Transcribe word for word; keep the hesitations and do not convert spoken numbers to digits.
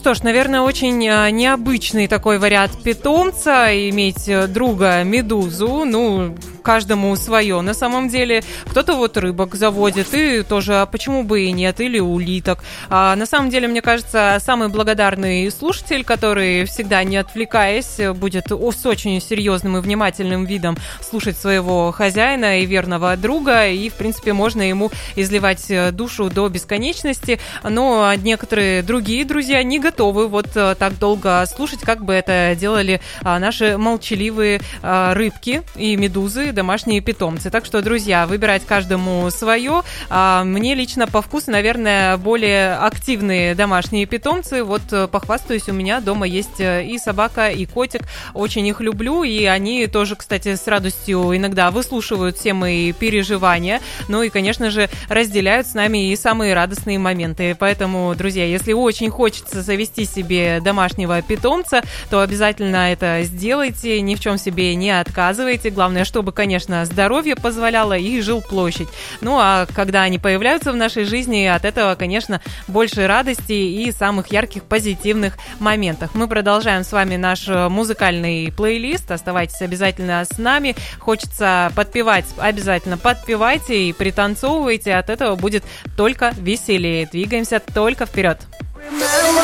что ж, наверное, очень необычный такой вариант питомца, иметь друга медузу, ну, каждому свое. На самом деле, кто-то вот рыбок заводит, и тоже, а почему бы и нет, или улиток. А на самом деле, мне кажется, самый благодарный слушатель, который всегда, не отвлекаясь, будет с очень серьезным и внимательным видом слушать своего хозяина и верного друга, и, в принципе, можно ему изливать душу до бесконечности, но некоторые другие друзья не готовы вот так долго слушать, как бы это делали наши молчаливые рыбки и медузы, домашние питомцы. Так что, друзья, выбирать каждому свое. Мне лично по вкусу, наверное, более активные домашние питомцы. Вот похвастаюсь, у меня дома есть и собака, и котик. Очень их люблю, и они тоже, кстати, с радостью иногда выслушивают все мои переживания. Ну и, конечно же, разделяют с нами и самые радостные моменты. Поэтому, друзья, если очень хочется завести себе домашнего питомца, то обязательно это сделайте, ни в чем себе не отказывайте. Главное, чтобы, конечно, здоровье позволяло и жилплощадь. Ну а когда они появляются в нашей жизни, от этого, конечно, больше радости и самых ярких позитивных моментов. Мы продолжаем с вами наш музыкальный плейлист. Оставайтесь обязательно с нами. Хочется подпевать, обязательно подпевайте и пританцовывайте. От этого будет только веселее. Двигаемся только вперед.